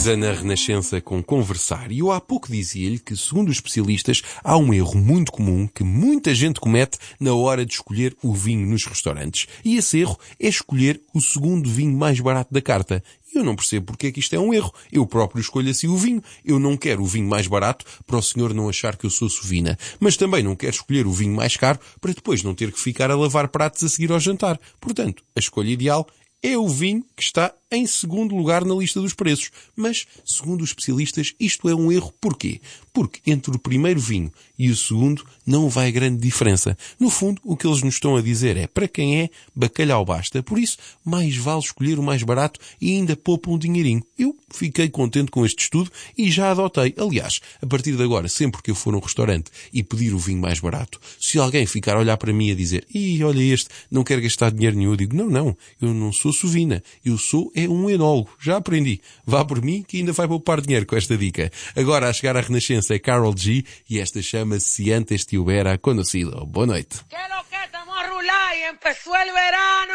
Luísa na Renascença com Conversar. E eu há pouco dizia-lhe que, segundo os especialistas, há um erro muito comum que muita gente comete na hora de escolher o vinho nos restaurantes. E esse erro é escolher o segundo vinho mais barato da carta. E eu não percebo porque é que isto é um erro. Eu próprio escolho assim o vinho. Eu não quero o vinho mais barato para o senhor não achar que eu sou sovina. Mas também não quero escolher o vinho mais caro para depois não ter que ficar a lavar pratos a seguir ao jantar. Portanto, a escolha ideal é o vinho que está em segundo lugar na lista dos preços. Mas, segundo os especialistas, isto é um erro. Porquê? Porque entre o primeiro vinho e o segundo não vai grande diferença. No fundo, o que eles nos estão a dizer é, para quem é, bacalhau basta. Por isso, mais vale escolher o mais barato e ainda poupa um dinheirinho. Eu fiquei contente com este estudo e já adotei. Aliás, a partir de agora, sempre que eu for a um restaurante e pedir o vinho mais barato, se alguém ficar a olhar para mim e a dizer, olha este, não quero gastar dinheiro nenhum, eu digo, não, eu não sou sovina, eu sou um enólogo. Já aprendi. Vá por mim que ainda vai poupar dinheiro com esta dica. Agora, a chegar à Renascença é Karol G e esta chama-se Si Antes Te Hubiera Conocido. Boa noite. ¿Qué es lo que estamos a rular y empezó el verano?